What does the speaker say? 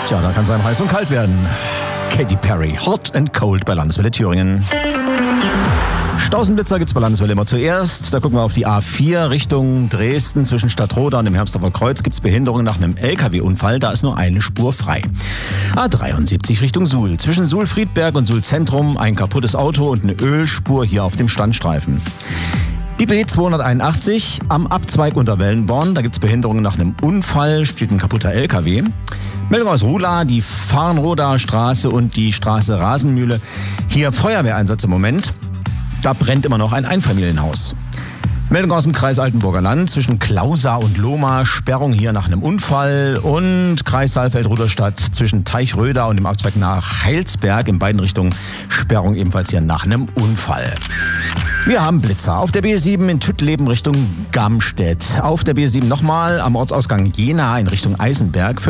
Tja, da kann es einem heiß und kalt werden. Katy Perry, Hot and Cold bei Landeswelle Thüringen. Stausenblitzer gibt's bei Landeswelle immer zuerst. Da gucken wir auf die A4 Richtung Dresden. Zwischen Stadtroda und dem Hermsdorfer Kreuz gibt's Behinderungen nach einem LKW-Unfall. Da ist nur eine Spur frei. A73 Richtung Suhl. Zwischen Suhl-Friedberg und Suhl-Zentrum ein kaputtes Auto und eine Ölspur hier auf dem Standstreifen. Die B281 am Abzweig unter Wellenborn. Da gibt's Behinderungen nach einem Unfall. Steht ein kaputter LKW. Meldung aus Rula, die Farnroder Straße und die Straße Rasenmühle. Hier Feuerwehreinsatz im Moment. Da brennt immer noch ein Einfamilienhaus. Meldung aus dem Kreis Altenburger Land. Zwischen Klausau und Lohmar Sperrung hier nach einem Unfall. Und Kreis Saalfeld-Rudolstadt zwischen Teichröder und dem Abzweig nach Heilsberg. In beiden Richtungen Sperrung ebenfalls hier nach einem Unfall. Wir haben Blitzer auf der B7 in Tüttleben Richtung Gamstedt. Auf der B7 nochmal am Ortsausgang Jena in Richtung Eisenberg.